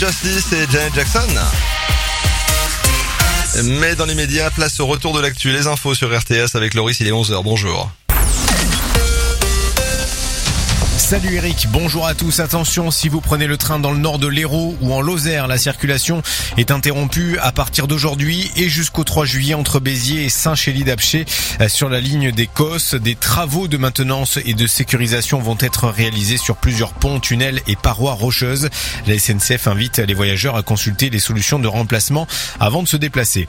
Justice et Janet Jackson. Mais dans les médias, place au retour de l'actu. Les infos sur RTS avec Loris, il est 11h. Bonjour. Salut Eric, bonjour à tous. Attention, si vous prenez le train dans le nord de l'Hérault ou en Lozère, la circulation est interrompue à partir d'aujourd'hui et jusqu'au 3 juillet entre Béziers et Saint-Chély-d'Apcher. Sur la ligne des Cosses, des travaux de maintenance et de sécurisation vont être réalisés sur plusieurs ponts, tunnels et parois rocheuses. La SNCF invite les voyageurs à consulter les solutions de remplacement avant de se déplacer.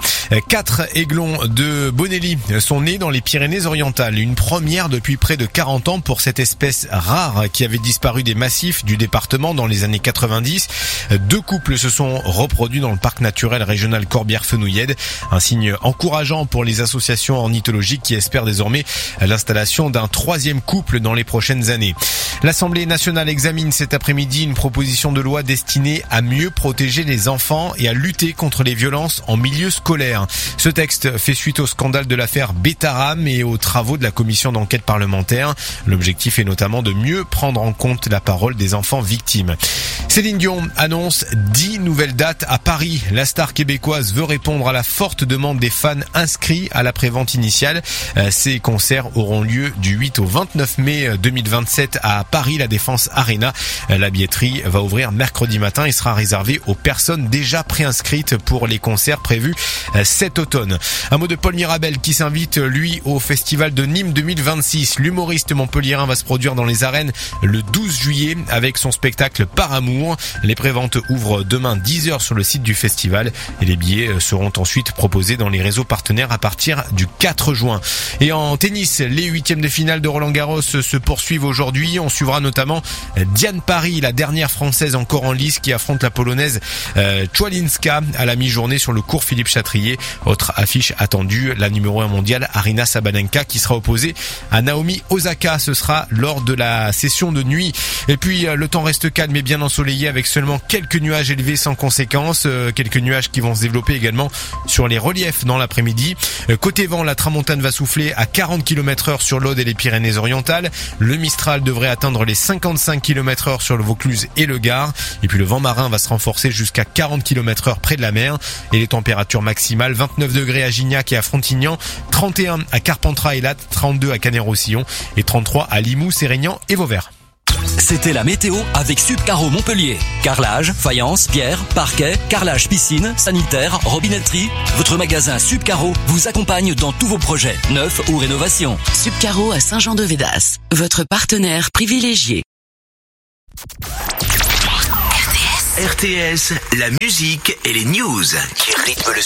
4 aiglons de Bonelli sont nés dans les Pyrénées-Orientales. Une première depuis près de 40 ans pour cette espèce rare qui avait disparu des massifs du département dans les années 90. 2 couples se sont reproduits dans le parc naturel régional Corbière-Fenouillède. Un signe encourageant pour les associations ornithologiques qui espèrent désormais l'installation d'un 3e couple dans les prochaines années. L'Assemblée nationale examine cet après-midi une proposition de loi destinée à mieux protéger les enfants et à lutter contre les violences en milieu scolaire. Ce texte fait suite au scandale de l'affaire Betaram et aux travaux de la commission d'enquête parlementaire. L'objectif est notamment de mieux prendre en compte la parole des enfants victimes. Céline Dion annonce 10 nouvelles dates à Paris. La star québécoise veut répondre à la forte demande des fans inscrits à la prévente initiale. Ces concerts auront lieu du 8 au 29 mai 2027 à Paris, la Défense Arena. La billetterie va ouvrir mercredi matin et sera réservée aux personnes déjà préinscrites pour les concerts prévus cet automne. Un mot de Paul Mirabel qui s'invite, lui, au Festival de Nîmes 2026. L'humoriste montpelliérain va se produire dans les arènes le 12 juillet avec son spectacle Par Amour. Les préventes ouvrent demain 10h sur le site du festival et les billets seront ensuite proposés dans les réseaux partenaires à partir du 4 juin. Et en tennis, les 8e de finale de Roland-Garros se poursuivent aujourd'hui. On suivra notamment Diane Paris, la dernière française encore en lice qui affronte la polonaise Chwalinska à la mi-journée sur le court Philippe Chatrier. Autre affiche attendue, la numéro 1 mondiale Aryna Sabalenka qui sera opposée à Naomi Osaka. Ce sera lors de la session de nuit. Et puis le temps reste calme et bien ensoleillé avec seulement quelques nuages élevés sans conséquence. Quelques nuages qui vont se développer également sur les reliefs dans l'après-midi. Côté vent, la tramontane va souffler à 40 km/h sur l'Aude et les Pyrénées-Orientales. Le Mistral devrait atteindre les 55 km/h sur le Vaucluse et le Gard. Et puis le vent marin va se renforcer jusqu'à 40 km/h près de la mer. Et les températures maximales, 29 degrés à Gignac et à Frontignan, 31 à Carpentras et Latte, 32 à Canet-Roussillon et 33 à Limoux, Sérignan et Vauvert. C'était la météo avec Subcaro Montpellier. Carrelage, faïence, pierre, parquet, carrelage piscine, sanitaire, robinetterie. Votre magasin Subcaro vous accompagne dans tous vos projets, neufs ou rénovations. Subcaro à Saint-Jean-de-Védas, votre partenaire privilégié. RTS, la musique et les news qui rythment le